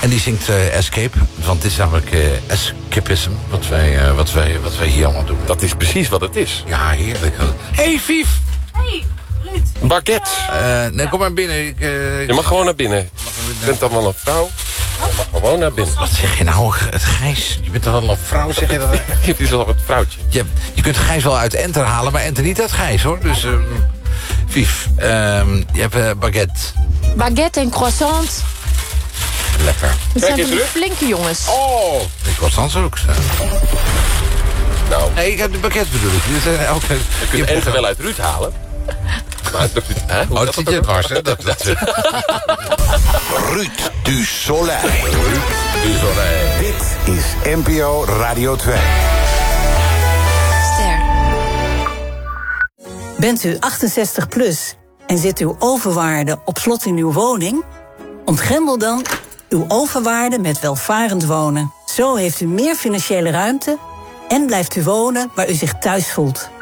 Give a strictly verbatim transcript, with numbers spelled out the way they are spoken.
En die zingt uh, Escape, want dit is namelijk uh, escapism, wat wij, uh, wat, wij, wat wij hier allemaal doen. Dat is precies wat het is. Ja, heerlijk. Hey, Vief! Hey, Ruud. Baguette. Uh, nee, kom maar binnen. Ik, uh, je mag gewoon naar binnen. Je bent dan wel een vrouw. Je mag gewoon naar binnen. Wat zeg je nou, het Gijs? Je bent toch wel een vrouw, zeg je dat? Het is wel een vrouwtje. Je, je kunt Gijs wel uit Enter halen, maar Enter niet uit Gijs, hoor. Dus, uh, Vief, uh, je hebt uh, baguette. Baguette en croissant. Lekker. Dat Kijk zijn eens, van die Ruud. flinke jongens. Oh. De croissants ook. Uh. Nou. Nee, ik heb de baguette bedoel ik. Dit zijn elke, Je kunt Enter wel uit Ruud halen. Maar dat, hè? Oh, dat zit je dwars, hè? Dat, dat. Ruud du Soleil. Ruud du Soleil. Dit is N P O Radio twee. Ster. Bent u achtenzestig plus en zit uw overwaarde op slot in uw woning? Ontgrendel dan uw overwaarde met welvarend wonen. Zo heeft u meer financiële ruimte en blijft u wonen waar u zich thuis voelt.